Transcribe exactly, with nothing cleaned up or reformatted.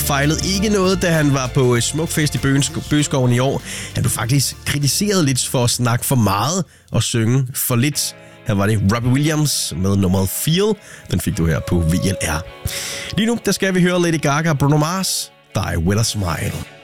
fejlede ikke noget, da han var på Smukfest i Bøgeskoven i år. Han blev faktisk kritiseret lidt for at snakke for meget og synge for lidt. Her var det Robbie Williams med nummeret Feel. Den fik du her på V L R. Lige nu, der skal vi høre Lady Gaga og Bruno Mars, Die With A Smile.